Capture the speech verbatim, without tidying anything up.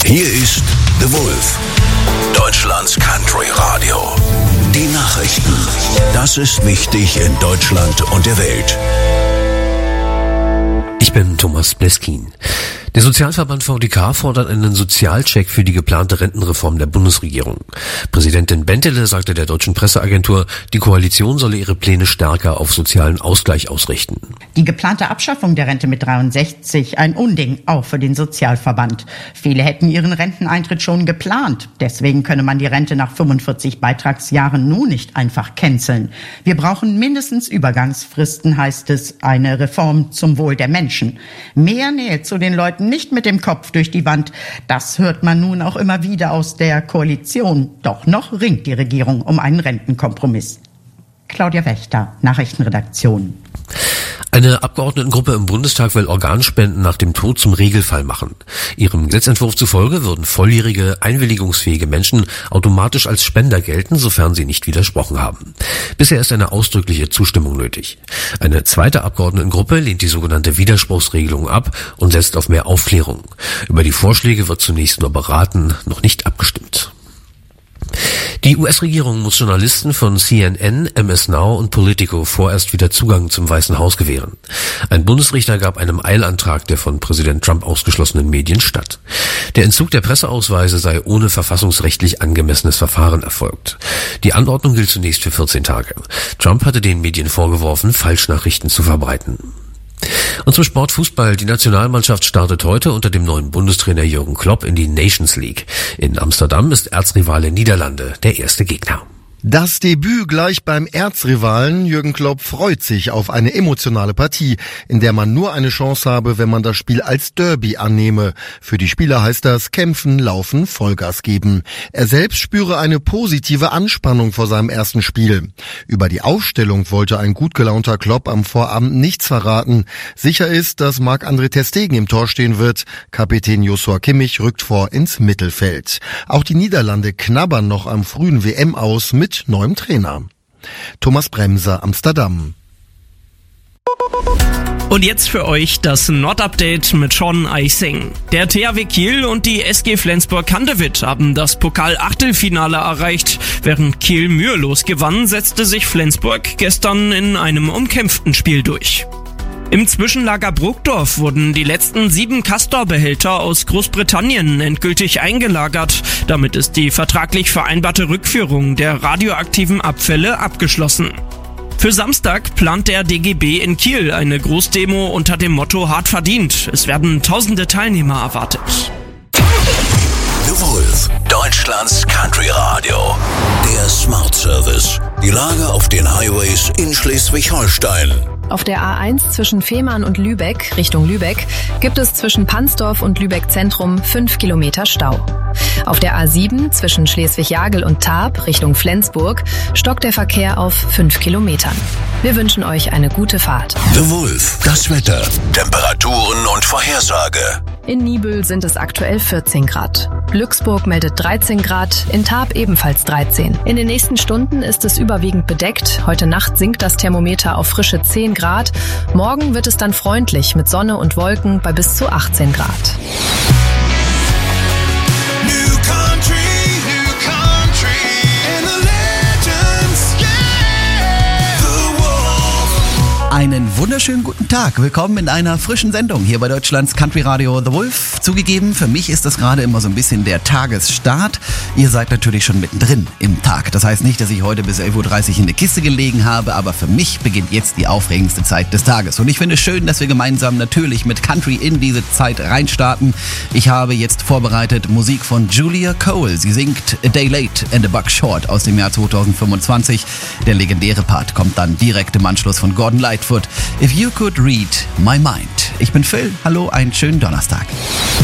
Hier ist The Wolf, Deutschlands Country Radio. Die Nachrichten. Das ist wichtig in Deutschland und der Welt. Ich bin Thomas Bleskin. Der Sozialverband V D K fordert einen Sozialcheck für die geplante Rentenreform der Bundesregierung. Präsidentin Bentele sagte der deutschen Presseagentur, die Koalition solle ihre Pläne stärker auf sozialen Ausgleich ausrichten. Die geplante Abschaffung der Rente mit dreiundsechzig, ein Unding, auch für den Sozialverband. Viele hätten ihren Renteneintritt schon geplant. Deswegen könne man die Rente nach fünfundvierzig Beitragsjahren nun nicht einfach canceln. Wir brauchen mindestens Übergangsfristen, heißt es, eine Reform zum Wohl der Menschen. Mehr Nähe zu den Leuten, nicht mit dem Kopf durch die Wand. Das hört man nun auch immer wieder aus der Koalition. Doch noch ringt die Regierung um einen Rentenkompromiss. Claudia Wächter, Nachrichtenredaktion. Eine Abgeordnetengruppe im Bundestag will Organspenden nach dem Tod zum Regelfall machen. Ihrem Gesetzentwurf zufolge würden volljährige, einwilligungsfähige Menschen automatisch als Spender gelten, sofern sie nicht widersprochen haben. Bisher ist eine ausdrückliche Zustimmung nötig. Eine zweite Abgeordnetengruppe lehnt die sogenannte Widerspruchsregelung ab und setzt auf mehr Aufklärung. Über die Vorschläge wird zunächst nur beraten, noch nicht abgestimmt. Die U S-Regierung muss Journalisten von C N N, M S Now und Politico vorerst wieder Zugang zum Weißen Haus gewähren. Ein Bundesrichter gab einem Eilantrag der von Präsident Trump ausgeschlossenen Medien statt. Der Entzug der Presseausweise sei ohne verfassungsrechtlich angemessenes Verfahren erfolgt. Die Anordnung gilt zunächst für vierzehn Tage. Trump hatte den Medien vorgeworfen, Falschnachrichten zu verbreiten. Und zum Sport Fußball. Die Nationalmannschaft startet heute unter dem neuen Bundestrainer Jürgen Klopp in die Nations League. In Amsterdam ist Erzrivale Niederlande der erste Gegner. Das Debüt gleich beim Erzrivalen. Jürgen Klopp freut sich auf eine emotionale Partie, in der man nur eine Chance habe, wenn man das Spiel als Derby annehme. Für die Spieler heißt das kämpfen, laufen, Vollgas geben. Er selbst spüre eine positive Anspannung vor seinem ersten Spiel. Über die Aufstellung wollte ein gut gelaunter Klopp am Vorabend nichts verraten. Sicher ist, dass Marc-André ter Stegen im Tor stehen wird. Kapitän Joshua Kimmich rückt vor ins Mittelfeld. Auch die Niederlande knabbern noch am frühen W M aus mit neuem Trainer. Thomas Bremser, Amsterdam. Und jetzt für euch das Nord-Update mit Sean Eising. Der T H W Kiel und die S G Flensburg-Handewitt haben das Pokal-Achtelfinale erreicht. Während Kiel mühelos gewann, setzte sich Flensburg gestern in einem umkämpften Spiel durch. Im Zwischenlager Burgdorf wurden die letzten sieben Castor-Behälter aus Großbritannien endgültig eingelagert. Damit ist die vertraglich vereinbarte Rückführung der radioaktiven Abfälle abgeschlossen. Für Samstag plant der D G B in Kiel eine Großdemo unter dem Motto Hart verdient. Es werden tausende Teilnehmer erwartet. The Wolf, Deutschlands Country Radio. Der Smart Service. Die Lage auf den Highways in Schleswig-Holstein. Auf der A eins zwischen Fehmarn und Lübeck, Richtung Lübeck, gibt es zwischen Pansdorf und Lübeck Zentrum fünf Kilometer Stau. Auf der A sieben zwischen Schleswig-Jagel und Tarp, Richtung Flensburg, stockt der Verkehr auf fünf Kilometern. Wir wünschen euch eine gute Fahrt. The Wolf, das Wetter, Temperaturen und Vorhersage. In Niebüll sind es aktuell vierzehn Grad. Glücksburg meldet dreizehn Grad, in Tarp ebenfalls dreizehn. In den nächsten Stunden ist es überwiegend bedeckt. Heute Nacht sinkt das Thermometer auf frische zehn Grad. Morgen wird es dann freundlich mit Sonne und Wolken bei bis zu achtzehn Grad. Einen wunderschönen guten Tag. Willkommen in einer frischen Sendung hier bei Deutschlands Country Radio The Wolf. Zugegeben, für mich ist das gerade immer so ein bisschen der Tagesstart. Ihr seid natürlich schon mittendrin im Tag. Das heißt nicht, dass ich heute bis elf Uhr dreißig in der Kiste gelegen habe, aber für mich beginnt jetzt die aufregendste Zeit des Tages. Und ich finde es schön, dass wir gemeinsam natürlich mit Country in diese Zeit reinstarten. Ich habe jetzt vorbereitet Musik von Julia Cole. Sie singt A Day Late and a Buck Short aus dem Jahr zweitausendfünfundzwanzig. Der legendäre Part kommt dann direkt im Anschluss von Gordon Lightfoot. If You Could Read My Mind. Ich bin Phil. Hallo, einen schönen Donnerstag.